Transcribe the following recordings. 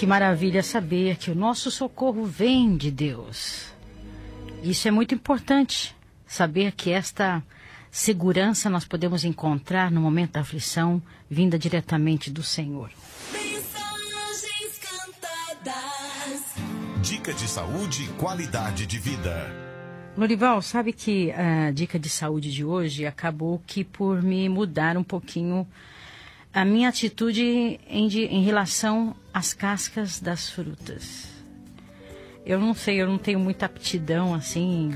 que maravilha saber que o nosso socorro vem de Deus. Isso é muito importante, saber que esta segurança nós podemos encontrar no momento da aflição, vinda diretamente do Senhor. Mensagens cantadas. Dica de saúde e qualidade de vida. Lorival, sabe que a dica de saúde de hoje acabou que por me mudar um pouquinho a minha atitude em relação às cascas das frutas. Eu não sei, eu não tenho muita aptidão, assim,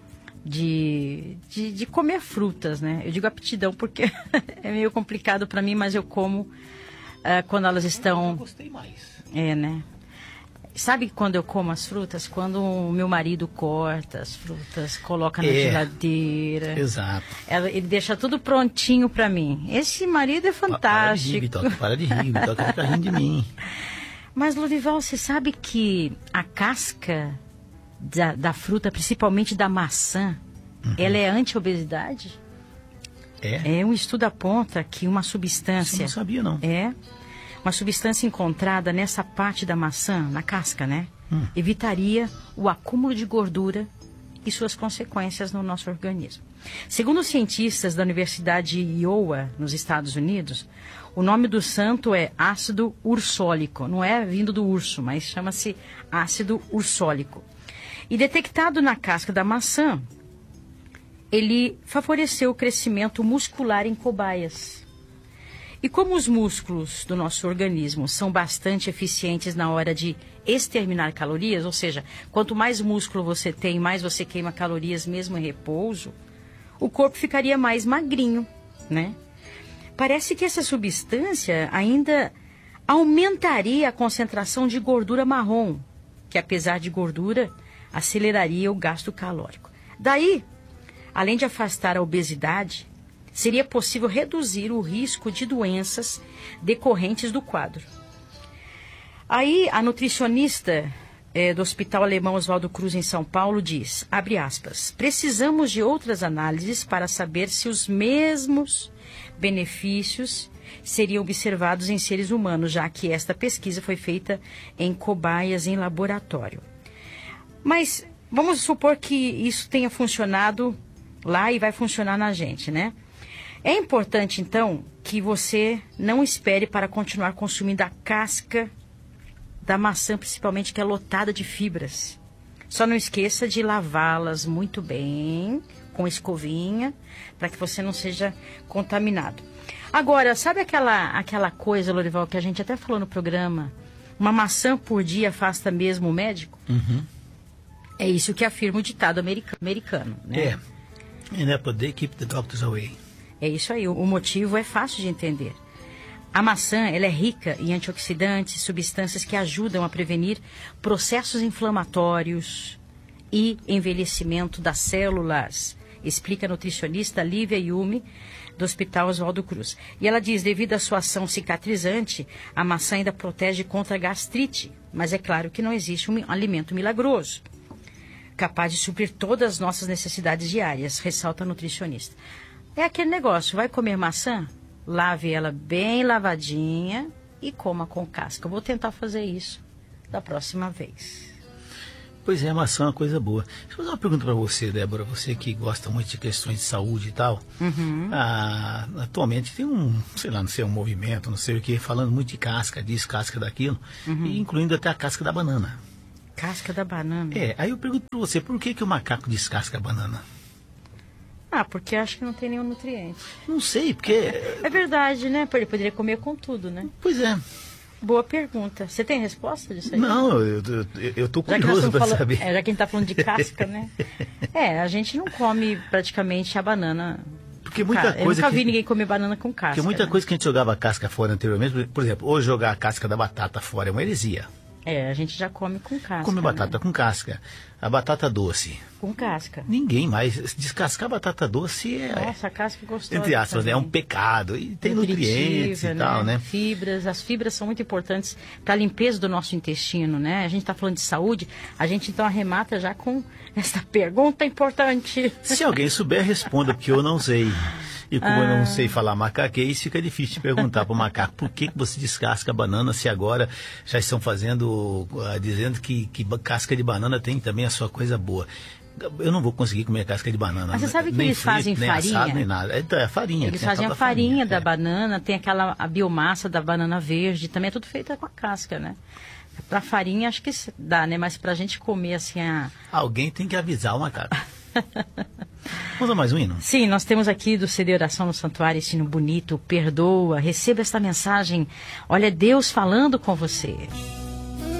de comer frutas, né? Eu digo aptidão porque é meio complicado para mim, mas eu como quando elas estão... Eu gostei mais. É, né? Sabe quando eu como as frutas? Quando o meu marido corta as frutas, coloca na geladeira. Exato. Ele deixa tudo prontinho para mim. Esse marido é fantástico. Para de rir, Vitória fica rindo de mim. Mas, Lorival, você sabe que a casca da fruta, principalmente da maçã, ela é anti-obesidade? É? Um estudo aponta que uma substância... Isso eu não sabia, não. Uma substância encontrada nessa parte da maçã, na casca, né? Evitaria o acúmulo de gordura e suas consequências no nosso organismo. Segundo os cientistas da Universidade de Iowa, nos Estados Unidos, o nome do santo é ácido ursólico. Não é vindo do urso, mas chama-se ácido ursólico. E detectado na casca da maçã, ele favoreceu o crescimento muscular em cobaias. E como os músculos do nosso organismo são bastante eficientes na hora de exterminar calorias, ou seja, quanto mais músculo você tem, mais você queima calorias mesmo em repouso, o corpo ficaria mais magrinho, né? Parece que essa substância ainda aumentaria a concentração de gordura marrom, que apesar de gordura, aceleraria o gasto calórico. Daí, além de afastar a obesidade, seria possível reduzir o risco de doenças decorrentes do quadro. Aí, a nutricionista do Hospital Alemão Oswaldo Cruz, em São Paulo, diz, abre aspas, precisamos de outras análises para saber se os mesmos benefícios seriam observados em seres humanos, já que esta pesquisa foi feita em cobaias em laboratório. Mas vamos supor que isso tenha funcionado lá e vai funcionar na gente, né? É importante, então, que você não espere para continuar consumindo a casca da maçã, principalmente que é lotada de fibras. Só não esqueça de lavá-las muito bem, com escovinha, para que você não seja contaminado. Agora, sabe aquela coisa, Lorival, que a gente até falou no programa? Uma maçã por dia afasta mesmo o médico? É isso que afirma o ditado americano, né? And apple they keep the doctors away. É isso aí, o motivo é fácil de entender. A maçã, ela é rica em antioxidantes, substâncias que ajudam a prevenir processos inflamatórios e envelhecimento das células, explica a nutricionista Lívia Yumi, do Hospital Oswaldo Cruz. E ela diz, devido à sua ação cicatrizante, a maçã ainda protege contra a gastrite, mas é claro que não existe um alimento milagroso, capaz de suprir todas as nossas necessidades diárias, ressalta a nutricionista. É aquele negócio, vai comer maçã? Lave ela bem lavadinha e coma com casca. Eu vou tentar fazer isso da próxima vez. Pois é, a maçã é uma coisa boa. Deixa eu fazer uma pergunta para você, Débora. Você que gosta muito de questões de saúde e tal. Atualmente tem um movimento, não sei o que, falando muito de casca disso, casca daquilo, e incluindo até a casca da banana. Casca da banana? Aí eu pergunto para você, por que o macaco descasca a banana? Porque acho que não tem nenhum nutriente. Não sei, porque... É verdade, né? Ele poderia comer com tudo, né? Pois é. Boa pergunta. Você tem resposta disso aí? Não, eu tô curioso para saber. Já que a gente está falando de casca, né? A gente não come praticamente a banana. Porque muita coisa eu nunca vi ninguém comer banana com casca. Porque muita coisa que a gente jogava a casca fora anteriormente, por exemplo, hoje jogar a casca da batata fora é uma heresia. A gente já come com casca. Come batata com casca. A batata doce. Com casca. Ninguém mais. Descascar batata doce é... Nossa, a casca é gostosa. Entre aspas, né? É um pecado. E tem nutrientes e tal, né? Fibras. As fibras são muito importantes para a limpeza do nosso intestino, né? A gente está falando de saúde, a gente então arremata já com essa pergunta importante. Se alguém souber, responda, porque eu não sei. E como eu não sei falar macaquês, fica difícil de perguntar para o macaco por que você descasca a banana, se agora já estão dizendo que casca de banana tem também a sua coisa boa. Eu não vou conseguir comer casca de banana. Mas você sabe que eles fazem nem farinha? Assado, nem nada. É farinha. Eles fazem a farinha da banana, tem a biomassa da banana verde, também é tudo feito com a casca, né? Pra farinha acho que dá, né? Mas pra gente comer assim Alguém tem que avisar o macaco. Vamos a mais um hino? Sim, nós temos aqui do CD Oração no Santuário esse hino bonito, perdoa, receba esta mensagem. Olha Deus falando com você.